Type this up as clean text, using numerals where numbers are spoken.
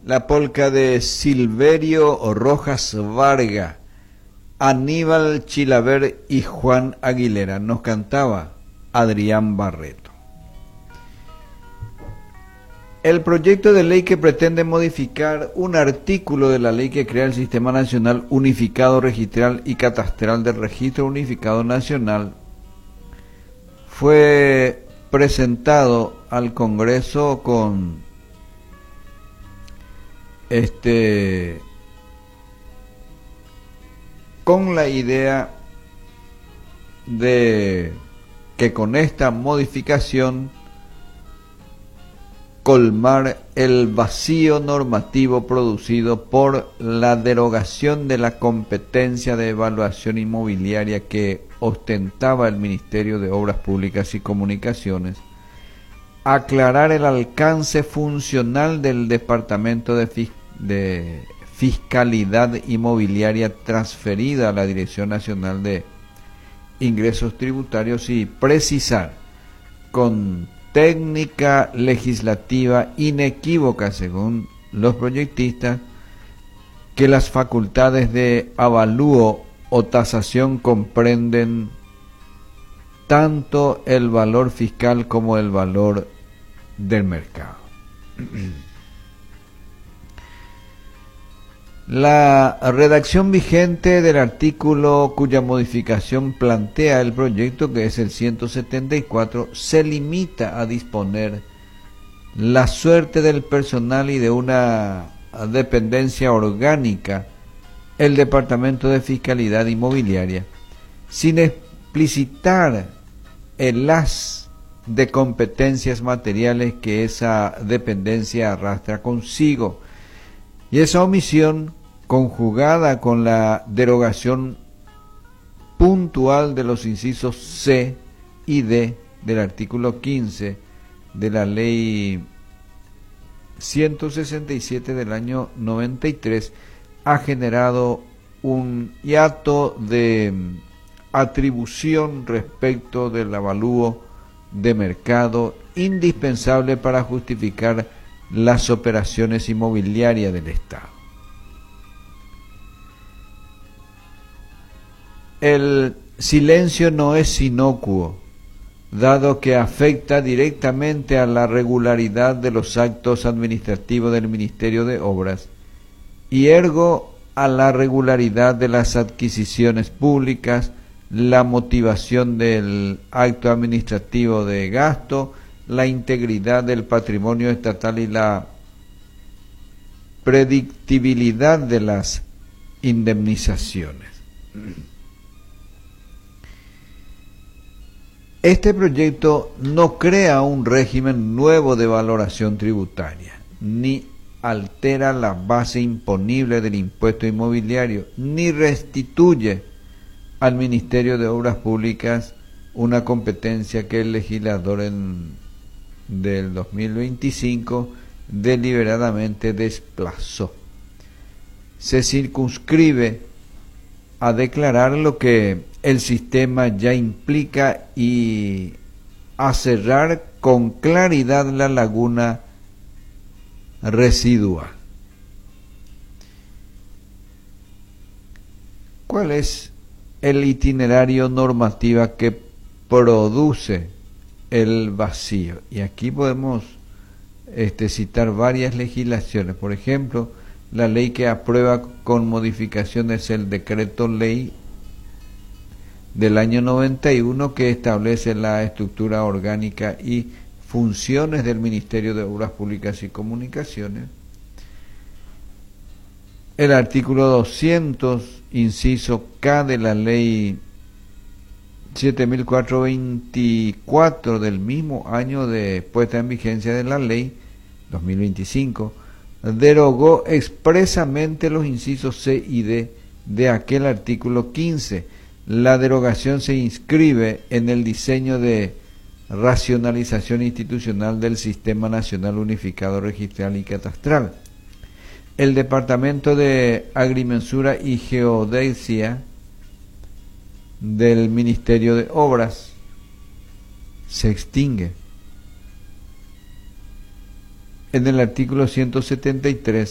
La polca de Silverio Rojas Varga, Aníbal Chilaver y Juan Aguilera. Nos cantaba Adrián Barreto. El proyecto de ley que pretende modificar un artículo de la ley que crea el Sistema Nacional Unificado Registral y Catastral del Registro Unificado Nacional fue presentado al Congreso con la idea de que con esta modificación colmar el vacío normativo producido por la derogación de la competencia de evaluación inmobiliaria que ostentaba el Ministerio de Obras Públicas y Comunicaciones, aclarar el alcance funcional del Departamento de Fiscalidad Inmobiliaria transferida a la Dirección Nacional de Ingresos Tributarios y precisar con técnica legislativa inequívoca, según los proyectistas, que las facultades de avalúo o tasación comprenden tanto el valor fiscal como el valor del mercado. La redacción vigente del artículo cuya modificación plantea el proyecto, que es el 174, se limita a disponer la suerte del personal y de una dependencia orgánica, el Departamento de Fiscalidad Inmobiliaria, sin explicitar el haz de competencias materiales que esa dependencia arrastra consigo. Y esa omisión, conjugada con la derogación puntual de los incisos C y D del artículo 15 de la Ley 167 del año 93, ha generado un hiato de atribución respecto del avalúo de mercado indispensable para justificar las operaciones inmobiliarias del Estado. El silencio no es inocuo, dado que afecta directamente a la regularidad de los actos administrativos del Ministerio de Obras y ergo a la regularidad de las adquisiciones públicas, la motivación del acto administrativo de gasto, la integridad del patrimonio estatal y la predictibilidad de las indemnizaciones. Este proyecto no crea un régimen nuevo de valoración tributaria, ni altera la base imponible del impuesto inmobiliario, ni restituye al Ministerio de Obras Públicas una competencia que el legislador del 2025 deliberadamente desplazó. Se circunscribe a declarar lo que el sistema ya implica y a cerrar con claridad la laguna residual. ¿Cuál es el itinerario normativo que produce el vacío? Y aquí podemos citar varias legislaciones. Por ejemplo, la ley que aprueba con modificaciones el decreto ley del año 91 que establece la estructura orgánica y funciones del Ministerio de Obras Públicas y Comunicaciones. El artículo 200, inciso K de la ley 7424 del mismo año de puesta en vigencia de la ley 2025, derogó expresamente los incisos C y D de aquel artículo 15. La derogación se inscribe en el diseño de racionalización institucional del Sistema Nacional Unificado Registral y Catastral. El Departamento de Agrimensura y Geodesia del Ministerio de Obras se extingue. En el artículo 173